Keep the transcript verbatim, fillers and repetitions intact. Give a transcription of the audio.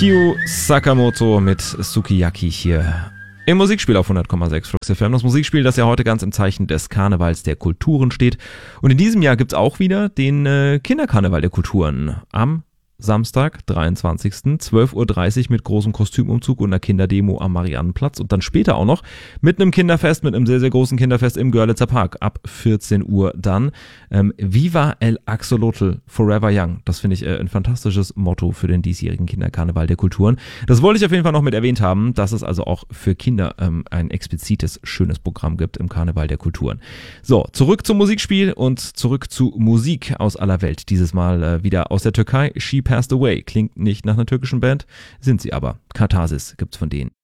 Kyu Sakamoto mit Sukiyaki hier im Musikspiel auf hundert Komma sechs Flux F M. Das Musikspiel, das ja heute ganz im Zeichen des Karnevals der Kulturen steht. Und in diesem Jahr gibt's auch wieder den äh, Kinderkarneval der Kulturen am Samstag, dreiundzwanzigsten zwölf Uhr dreißig mit großem Kostümumzug und einer Kinderdemo am Mariannenplatz und dann später auch noch mit einem Kinderfest, mit einem sehr, sehr großen Kinderfest im Görlitzer Park ab vierzehn Uhr dann. Ähm, Viva el Axolotl Forever Young. Das finde ich äh, ein fantastisches Motto für den diesjährigen Kinderkarneval der Kulturen. Das wollte ich auf jeden Fall noch mit erwähnt haben, dass es also auch für Kinder ähm, ein explizites, schönes Programm gibt im Karneval der Kulturen. So, zurück zum Musikspiel und zurück zu Musik aus aller Welt. Dieses Mal äh, wieder aus der Türkei. She Passed Away. Klingt nicht nach einer türkischen Band, sind sie aber. Katharsis gibt's von denen.